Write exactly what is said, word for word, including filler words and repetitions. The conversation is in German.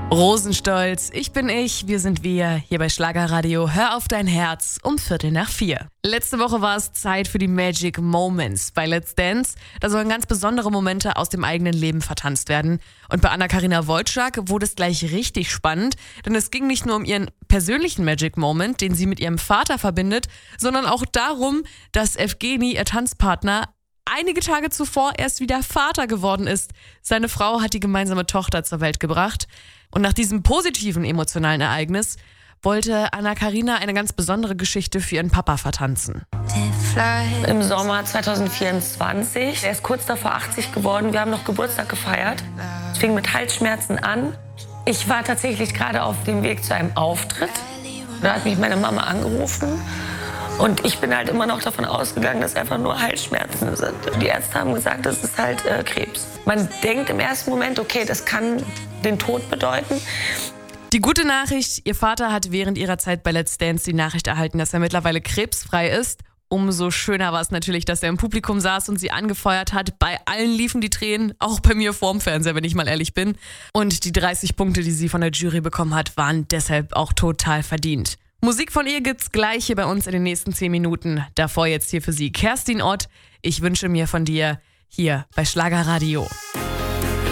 Rosenstolz, ich bin ich, wir sind wir, hier bei Schlagerradio. Hör auf dein Herz um Viertel nach vier. Letzte Woche war es Zeit für die Magic Moments bei Let's Dance. Da sollen ganz besondere Momente aus dem eigenen Leben vertanzt werden. Und bei Anna-Karina Wojcik wurde es gleich richtig spannend, denn es ging nicht nur um ihren persönlichen Magic Moment, den sie mit ihrem Vater verbindet, sondern auch darum, dass Evgeni, ihr Tanzpartner, einige Tage zuvor erst wieder Vater geworden ist. Seine Frau hat die gemeinsame Tochter zur Welt gebracht. Und nach diesem positiven emotionalen Ereignis wollte Anna-Karina eine ganz besondere Geschichte für ihren Papa vertanzen. Im Sommer zwanzig vierundzwanzig. Er ist kurz davor achtzig geworden. Wir haben noch Geburtstag gefeiert. Es fing mit Halsschmerzen an. Ich war tatsächlich gerade auf dem Weg zu einem Auftritt. Da hat mich meine Mama angerufen. Und ich bin halt immer noch davon ausgegangen, dass einfach nur Halsschmerzen sind. Die Ärzte haben gesagt, das ist halt äh, Krebs. Man denkt im ersten Moment, okay, das kann den Tod bedeuten. Die gute Nachricht, ihr Vater hat während ihrer Zeit bei Let's Dance die Nachricht erhalten, dass er mittlerweile krebsfrei ist. Umso schöner war es natürlich, dass er im Publikum saß und sie angefeuert hat. Bei allen liefen die Tränen, auch bei mir vorm Fernseher, wenn ich mal ehrlich bin. Und die dreißig Punkte, die sie von der Jury bekommen hat, waren deshalb auch total verdient. Musik von ihr gibt's gleich hier bei uns in den nächsten zehn Minuten. Davor jetzt hier für Sie Kerstin Ott. Ich wünsche mir von dir hier bei Schlagerradio.